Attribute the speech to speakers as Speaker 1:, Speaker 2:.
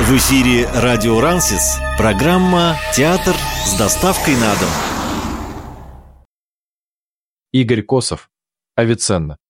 Speaker 1: В эфире радио Рансис, программа «Театр с доставкой на дом».
Speaker 2: Игорь Косов, Авиценна.